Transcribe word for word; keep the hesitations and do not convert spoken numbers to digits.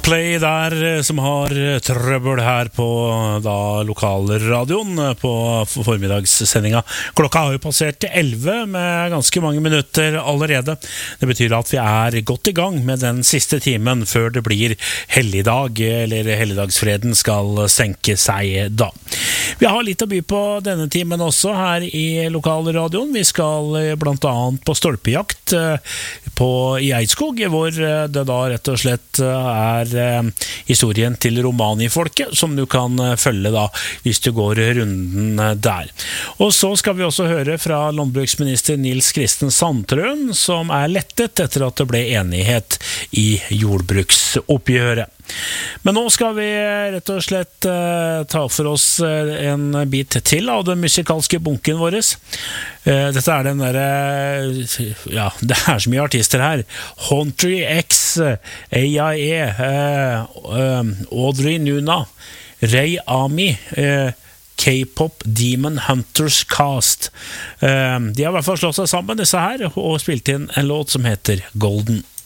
Coldplay der, som har trøbbel her på da lokalradioen på formiddagssendinga. Klokka har jo passert til elleve med ganske mange minutter allerede. Det betyr at vi er godt i gang med den siste timen før det blir helligdag, eller helligdagsfreden skal senke seg da. Vi har litt å by på denne timen også her i lokalradioen. Vi skal blant annet på stolpejakt på, i Eidskog, hvor det da rett og slett er er historien til romanifolket, som du kan følge da, hvis du går runden der. Og så skal vi også høre fra landbruksminister Nils Kristen Sandtrøen, som er lettet etter at det ble enighet i jordbruksoppgjøret. Men nå skal vi rett og slett uh, ta for oss uh, en bit til av den musikalske bunken vår. Uh, dette er den der uh, ja, det er så mye artister her. Hontry X, A I E, uh, uh, Audrey Nuna, Ray Ami, uh, K-pop Demon Hunters Cast. Uh, de har i hvert fall slått seg sammen, disse her, og spilt inn en låt som heter Golden.